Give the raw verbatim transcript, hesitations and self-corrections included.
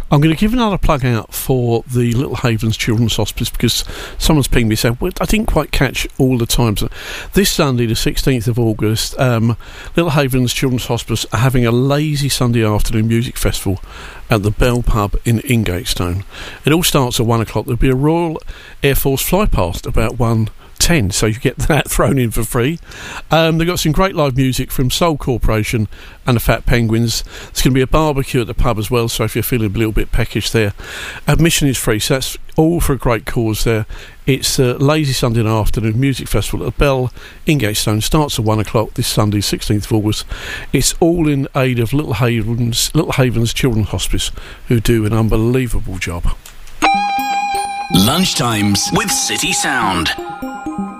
I'm going to give another plug out for the Little Havens Children's Hospice, because someone's pinged me saying, well, I didn't quite catch all the times. This Sunday, the sixteenth of August, um, Little Havens Children's Hospice are having a lazy Sunday afternoon music festival at the Bell Pub in Ingatestone. It all starts at one o'clock. There'll be a Royal Air Force flypast about one ten, so you get that thrown in for free. Um, they've got some great live music from Soul Corporation and the Fat Penguins. There's going to be a barbecue at the pub as well, so if you're feeling a little bit peckish there, admission is free, so that's all for a great cause there. It's a lazy Sunday afternoon music festival at the Bell Ingatestone. Starts at one o'clock this Sunday, sixteenth of August. It's all in aid of Little Havens, Little Havens Children's Hospice, who do an unbelievable job. Lunchtimes with City Sound.